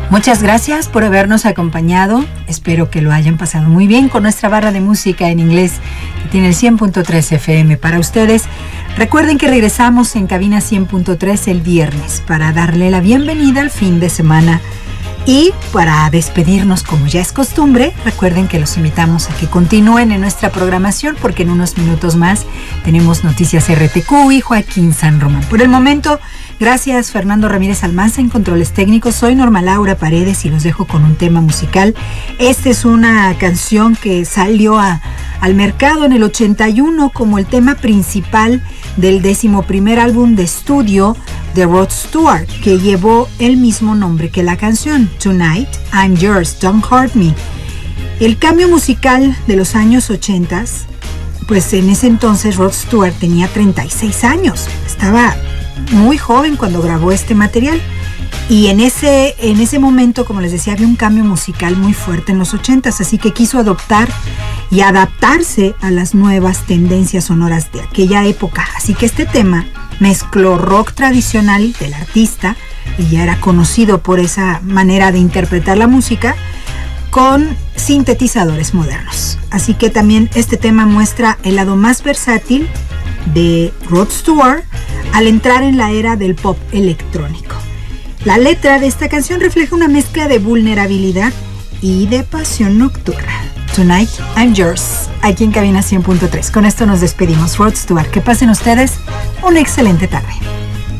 Muchas gracias por habernos acompañado. Espero que lo hayan pasado muy bien con nuestra barra de música en inglés que tiene el 100.3 FM para ustedes. Recuerden que regresamos en cabina 100.3 el viernes para darle la bienvenida al fin de semana. Y para despedirnos, como ya es costumbre, recuerden que los invitamos a que continúen en nuestra programación porque en unos minutos más tenemos Noticias RTQ y Joaquín San Román. Por el momento, gracias Fernando Ramírez Almanza en controles técnicos. Soy Norma Laura Paredes y los dejo con un tema musical. Esta es una canción que salió al mercado en el 81 como el tema principal del 11º álbum de estudio de Rod Stewart, que llevó el mismo nombre que la canción, Tonight, I'm Yours, Don't Hurt Me. El cambio musical de los años 80, pues en ese entonces Rod Stewart tenía 36 años, estaba muy joven cuando grabó este material. Y en ese momento, como les decía, había un cambio musical muy fuerte en los 80s, así que quiso adoptar y adaptarse a las nuevas tendencias sonoras de aquella época. Así que este tema mezcló rock tradicional del artista, y ya era conocido por esa manera de interpretar la música, con sintetizadores modernos. Así que también este tema muestra el lado más versátil de Rod Stewart al entrar en la era del pop electrónico. La letra de esta canción refleja una mezcla de vulnerabilidad y de pasión nocturna. Tonight, I'm Yours, aquí en cabina 100.3. Con esto nos despedimos. Rod Stewart, que pasen ustedes una excelente tarde.